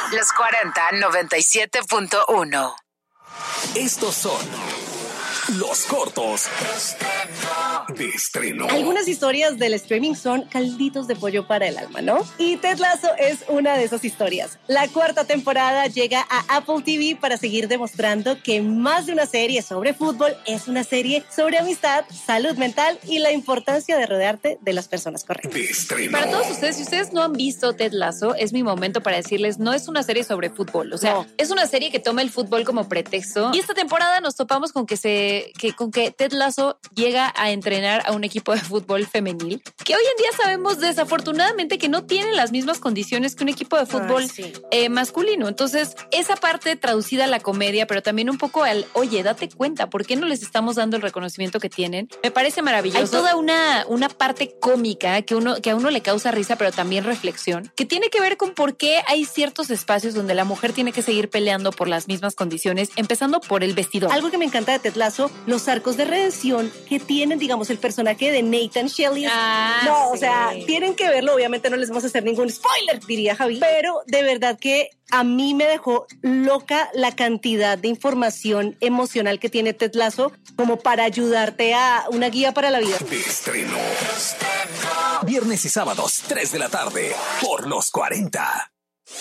Los 40 97.1. Estos son los cortos de estreno. Algunas historias del streaming son calditos de pollo para el alma, ¿no? Y Ted Lasso es una de esas historias. La 4ª temporada llega a Apple TV para seguir demostrando que más de una serie sobre fútbol es una serie sobre amistad, salud mental y la importancia de rodearte de las personas correctas. De estreno. Para todos ustedes, si ustedes no han visto Ted Lasso, es mi momento para decirles, no es una serie sobre fútbol. O sea, no. Es una serie que toma el fútbol como pretexto. Y esta temporada nos topamos con que Ted Lasso llega a entrenar a un equipo de fútbol femenil que hoy en día sabemos desafortunadamente que no tienen las mismas condiciones que un equipo de fútbol masculino. Entonces, esa parte traducida a la comedia, pero también un poco al, oye, date cuenta, ¿por qué no les estamos dando el reconocimiento que tienen? Me parece maravilloso. Hay toda una parte cómica que a uno le causa risa, pero también reflexión, que tiene que ver con por qué hay ciertos espacios donde la mujer tiene que seguir peleando por las mismas condiciones, empezando por el vestidor. Algo que me encanta de Ted Lasso, los arcos de redención que tienen, digamos, el personaje de Nathan Shelley. O sea, tienen que verlo. Obviamente no les vamos a hacer ningún spoiler, diría Javi, pero de verdad que a mí me dejó loca la cantidad de información emocional que tiene Ted Lasso como para ayudarte a una guía para la vida. De estreno. Viernes y sábados, 3 de la tarde, por los 40.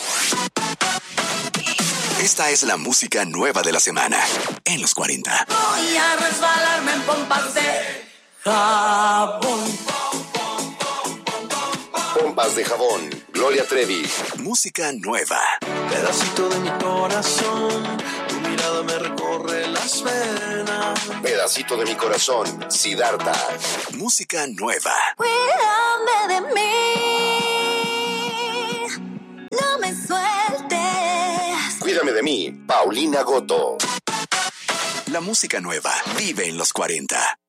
Esta es la música nueva de la semana, en los 40. Voy a resbalarme en pompas de jabón. Pompas de jabón, Gloria Trevi. Música nueva. Pedacito de mi corazón, tu mirada me recorre las venas. Pedacito de mi corazón, Siddhartha. Música nueva. Cuídame de mí, no me sueltes. Cuídame de mí, Paulina Goto. La música nueva vive en los 40.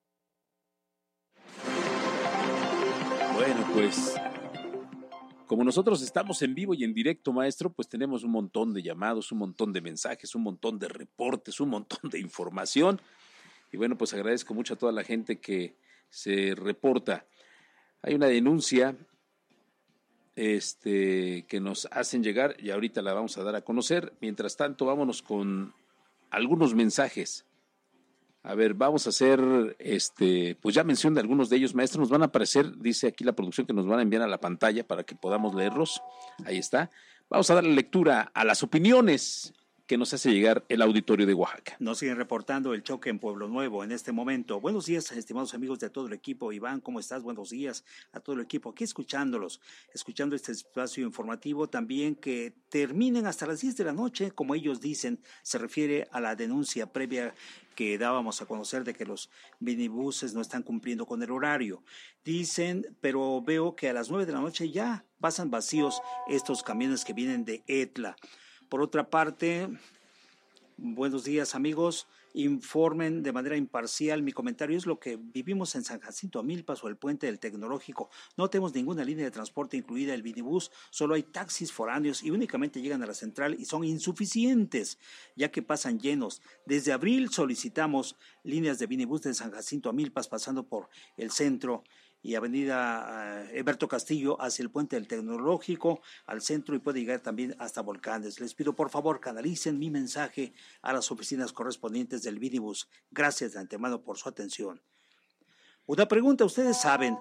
Bueno, pues como nosotros estamos en vivo y en directo, maestro, pues tenemos un montón de llamados, un montón de mensajes, un montón de reportes, un montón de información. Y bueno, pues agradezco mucho a toda la gente que se reporta. Hay una denuncia que nos hacen llegar y ahorita la vamos a dar a conocer. Mientras tanto, vámonos con algunos mensajes. A ver, vamos a hacer, pues ya mención de algunos de ellos, maestro, nos van a aparecer, dice aquí la producción que nos van a enviar a la pantalla para que podamos leerlos. Ahí está. Vamos a darle lectura a las opiniones que nos hace llegar el auditorio de Oaxaca. Nos siguen reportando el choque en Pueblo Nuevo en este momento. Buenos días, estimados amigos de todo el equipo. Iván, ¿cómo estás? Buenos días a todo el equipo. Aquí escuchándolos, escuchando este espacio informativo también que terminen hasta las 10 de la noche, como ellos dicen, se refiere a la denuncia previa que dábamos a conocer de que los minibuses no están cumpliendo con el horario. Dicen, pero veo que a las 9 de la noche ya pasan vacíos estos camiones que vienen de Etla. Por otra parte, buenos días amigos, informen de manera imparcial. Mi comentario es lo que vivimos en San Jacinto Amilpas o el Puente del Tecnológico. No tenemos ninguna línea de transporte incluida el minibús, solo hay taxis foráneos y únicamente llegan a la central y son insuficientes, ya que pasan llenos. Desde abril solicitamos líneas de minibús de San Jacinto Amilpas pasando por el centro y avenida Eberto Castillo hacia el Puente del Tecnológico, al centro y puede llegar también hasta Volcanes. Les pido por favor canalicen mi mensaje a las oficinas correspondientes del minibús. Gracias de antemano por su atención. Una pregunta, ¿ustedes saben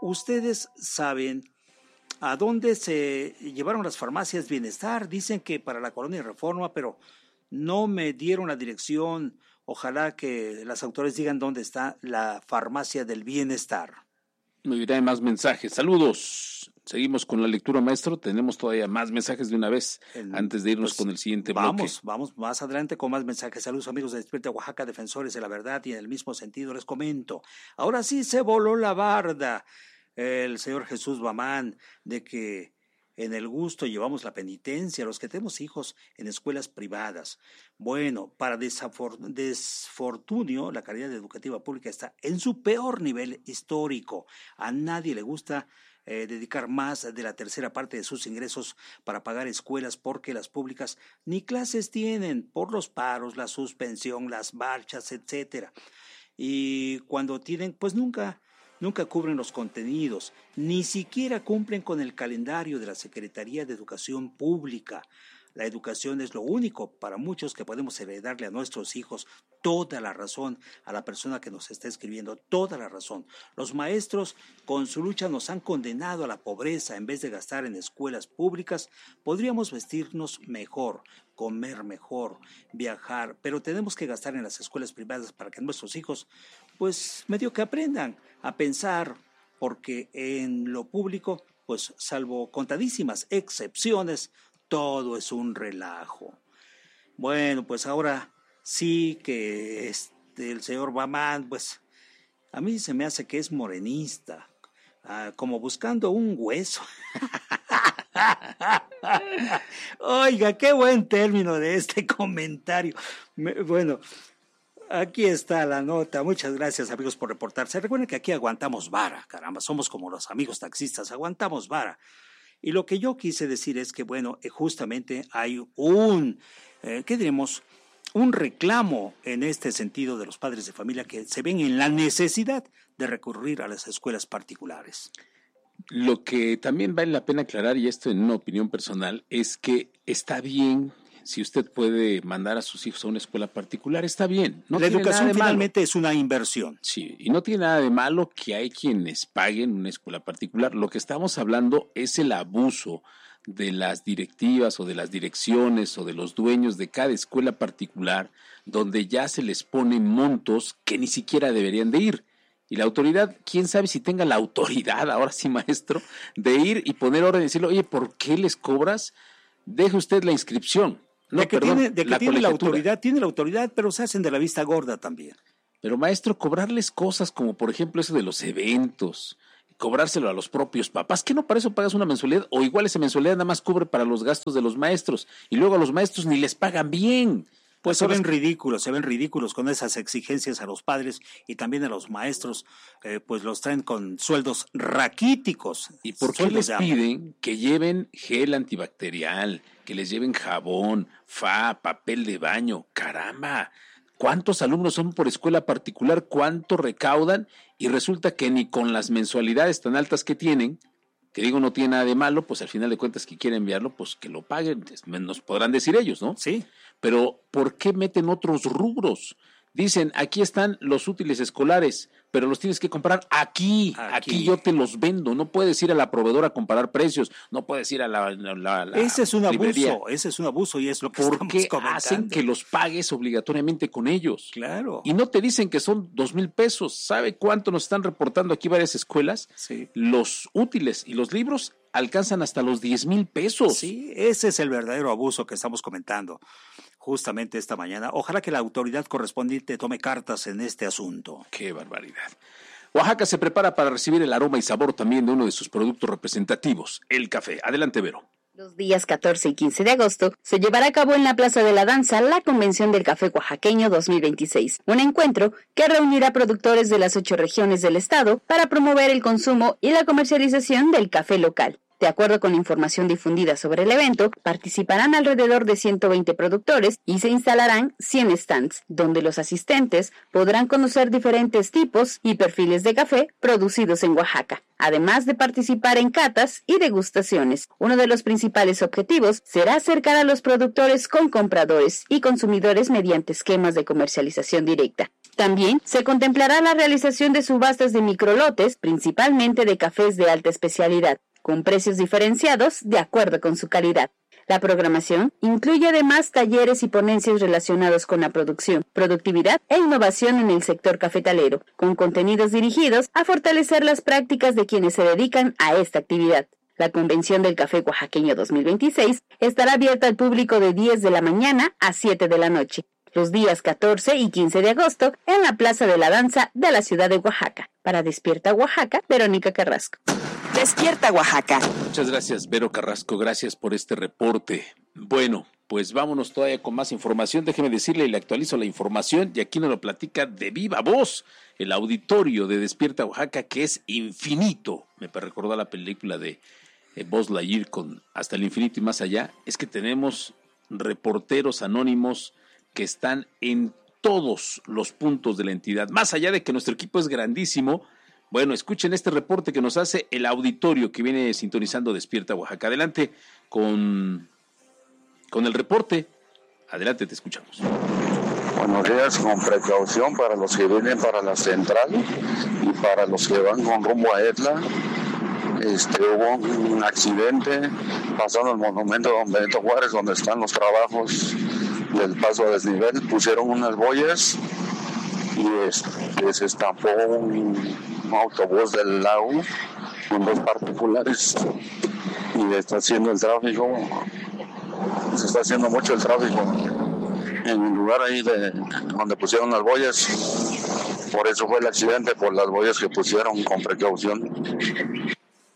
a dónde se llevaron las farmacias Bienestar? Dicen que para la Colonia Reforma, pero no me dieron la dirección. Ojalá que las autoridades digan dónde está la farmacia del Bienestar. Me dirá más mensajes. Saludos. Seguimos con la lectura, maestro. Tenemos todavía más mensajes de una vez antes de irnos con el siguiente bloque. Vamos más adelante con más mensajes. Saludos amigos de Despierta Oaxaca, defensores de la verdad, y en el mismo sentido les comento. Ahora sí se voló la barda el señor Jesús Bamán de que en el gusto llevamos la penitencia, los que tenemos hijos en escuelas privadas. Bueno, para desfortunio, la calidad educativa pública está en su peor nivel histórico. A nadie le gusta dedicar más de la tercera parte de sus ingresos para pagar escuelas porque las públicas ni clases tienen por los paros, la suspensión, las marchas, etcétera. Y cuando tienen, pues nunca cubren los contenidos, ni siquiera cumplen con el calendario de la Secretaría de Educación Pública. La educación es lo único para muchos que podemos heredarle a nuestros hijos. Toda la razón a la persona que nos está escribiendo, toda la razón. Los maestros con su lucha nos han condenado a la pobreza. En vez de gastar en escuelas públicas, podríamos vestirnos mejor, comer mejor, viajar, pero tenemos que gastar en las escuelas privadas para que nuestros hijos, pues, medio que aprendan a pensar, porque en lo público, pues, salvo contadísimas excepciones, todo es un relajo. Bueno, pues ahora sí que el señor Bamán, pues, a mí se me hace que es morenista, como buscando un hueso. Oiga, qué buen término de este comentario. Bueno, aquí está la nota. Muchas gracias, amigos, por reportarse. Recuerden que aquí aguantamos vara, caramba, somos como los amigos taxistas, aguantamos vara. Y lo que yo quise decir es que, bueno, justamente hay ¿qué diremos? Un reclamo en este sentido de los padres de familia que se ven en la necesidad de recurrir a las escuelas particulares. Lo que también vale la pena aclarar, y esto en una opinión personal, es que está bien, si usted puede mandar a sus hijos a una escuela particular, está bien. No la educación finalmente malo. Es una inversión. Sí, y no tiene nada de malo que hay quienes paguen una escuela particular. Lo que estamos hablando es el abuso de las directivas o de las direcciones o de los dueños de cada escuela particular, donde ya se les ponen montos que ni siquiera deberían de ir. Y la autoridad, quién sabe si tenga la autoridad, ahora sí, maestro, de ir y poner orden y decirle, oye, ¿por qué les cobras? Deje usted la inscripción. No, de que tiene la autoridad, pero se hacen de la vista gorda también. Pero, maestro, cobrarles cosas como, por ejemplo, eso de los eventos, cobrárselo a los propios papás, ¿qué no para eso pagas una mensualidad? O igual esa mensualidad nada más cubre para los gastos de los maestros, y luego a los maestros ni les pagan bien. Pues se ven ridículos con esas exigencias a los padres y también a los maestros, pues los traen con sueldos raquíticos. ¿Y por qué les piden que lleven gel antibacterial, que les lleven jabón, papel de baño? ¡Caramba! ¿Cuántos alumnos son por escuela particular? ¿Cuánto recaudan? Y resulta que ni con las mensualidades tan altas que tienen, que digo no tiene nada de malo, pues al final de cuentas que quieren enviarlo, pues que lo paguen, nos podrán decir ellos, ¿no? Sí. Pero ¿por qué meten otros rubros? Dicen, aquí están los útiles escolares, pero los tienes que comprar aquí yo te los vendo. No puedes ir a la proveedora a comparar precios, no puedes ir a la ese es un librería. abuso y es lo que estamos comentando. Porque hacen que los pagues obligatoriamente con ellos. Claro. Y no te dicen que son 2,000 pesos. ¿Sabe cuánto nos están reportando aquí varias escuelas? Sí. Los útiles y los libros alcanzan hasta los 10,000 pesos. Sí, ese es el verdadero abuso que estamos comentando justamente esta mañana. Ojalá que la autoridad correspondiente tome cartas en este asunto. ¡Qué barbaridad! Oaxaca se prepara para recibir el aroma y sabor también de uno de sus productos representativos, el café. Adelante, Vero. Los días 14 y 15 de agosto se llevará a cabo en la Plaza de la Danza la Convención del Café Oaxaqueño 2026, un encuentro que reunirá productores de las 8 regiones del estado para promover el consumo y la comercialización del café local. De acuerdo con la información difundida sobre el evento, participarán alrededor de 120 productores y se instalarán 100 stands, donde los asistentes podrán conocer diferentes tipos y perfiles de café producidos en Oaxaca, además de participar en catas y degustaciones. Uno de los principales objetivos será acercar a los productores con compradores y consumidores mediante esquemas de comercialización directa. También se contemplará la realización de subastas de microlotes, principalmente de cafés de alta especialidad, con precios diferenciados de acuerdo con su calidad. La programación incluye además talleres y ponencias relacionados con la producción, productividad e innovación en el sector cafetalero, con contenidos dirigidos a fortalecer las prácticas de quienes se dedican a esta actividad. La Convención del Café Oaxaqueño 2026 estará abierta al público de 10 de la mañana a 7 de la noche, los días 14 y 15 de agosto en la Plaza de la Danza de la ciudad de Oaxaca. Para Despierta Oaxaca, Verónica Carrasco. Despierta Oaxaca. Muchas gracias, Vero Carrasco, gracias por este reporte. Bueno, pues vámonos todavía con más información. Déjeme decirle, le actualizo la información y aquí nos lo platica de viva voz el auditorio de Despierta Oaxaca, que es infinito. Me recordó la película de Buzz Lightyear con Hasta el infinito y más allá. Es que tenemos reporteros anónimos que están en todos los puntos de la entidad. Más allá de que nuestro equipo es grandísimo, bueno, escuchen este reporte que nos hace el auditorio que viene sintonizando Despierta Oaxaca. Adelante con con el reporte. Adelante, te escuchamos. Buenos días, con precaución para los que vienen para la central y para los que van con rumbo a Etla. Hubo un accidente pasando el monumento Don Benito Juárez, donde están los trabajos del paso a desnivel. Pusieron unas boyas y se estampó un autobús del lago con 2 particulares y está haciendo el tráfico. Se está haciendo mucho el tráfico en el lugar ahí donde pusieron las boyas. Por eso fue el accidente, por las boyas que pusieron con precaución.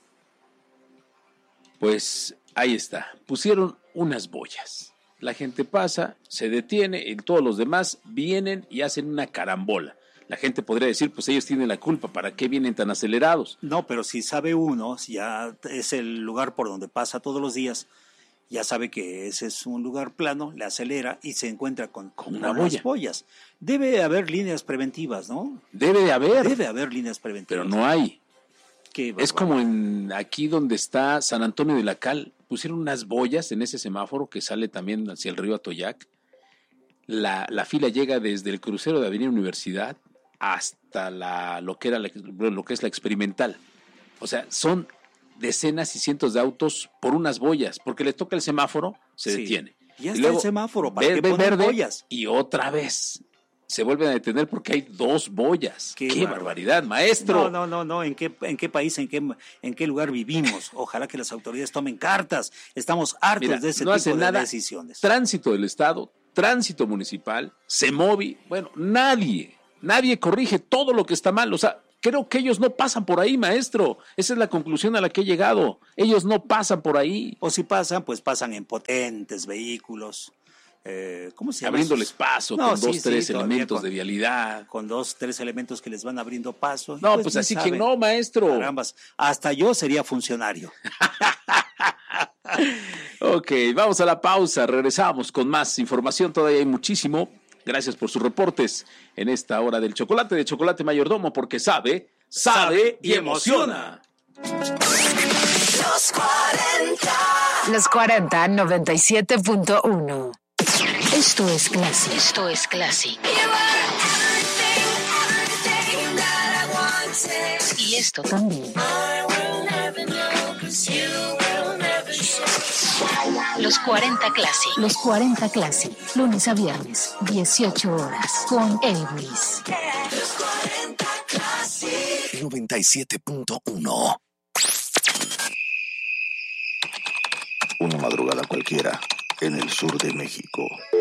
Pues ahí está, pusieron unas boyas. La gente pasa, se detiene y todos los demás vienen y hacen una carambola. La gente podría decir, pues ellos tienen la culpa, ¿para qué vienen tan acelerados? No, pero si sabe uno, si ya es el lugar por donde pasa todos los días, ya sabe que ese es un lugar plano, le acelera y se encuentra con una boya. Las boyas. Debe haber líneas preventivas, ¿no? Debe de haber. Debe haber líneas preventivas. Pero no hay. Es como aquí donde está San Antonio de la Cal, pusieron unas boyas en ese semáforo que sale también hacia el río Atoyac. La fila llega desde el crucero de Avenida Universidad hasta lo que es la Experimental. O sea, son decenas y cientos de autos por unas boyas, porque le toca el semáforo, se detiene. Ya está el semáforo, ¿para qué ponen verde, boyas? Y otra vez se vuelven a detener porque hay 2 boyas. ¡Qué barbaridad, maestro! No. ¿En qué país, en qué lugar vivimos? Ojalá que las autoridades tomen cartas. Estamos hartos de ese tipo de decisiones. Tránsito del Estado, tránsito municipal, CEMOVI, bueno, nadie corrige todo lo que está mal. O sea, creo que ellos no pasan por ahí, maestro. Esa es la conclusión a la que he llegado. Ellos no pasan por ahí. O si pasan, pues pasan en potentes vehículos. ¿Cómo se llama? Abriéndoles paso con 2-3 elementos de vialidad. Con 2-3 elementos que les van abriendo paso. No, pues así que no, maestro. Carambas, hasta yo sería funcionario. Ok, vamos a la pausa. Regresamos con más información. Todavía hay muchísimo. Gracias por sus reportes en esta hora del chocolate de Chocolate Mayordomo, porque sabe y emociona. Los 40 97.1. Esto es Classic. Y esto también. Los 40 Classic. Los 40 Classic. Lunes a viernes, 18 horas. Con Elvis. 97.1. Una madrugada cualquiera en el sur de México.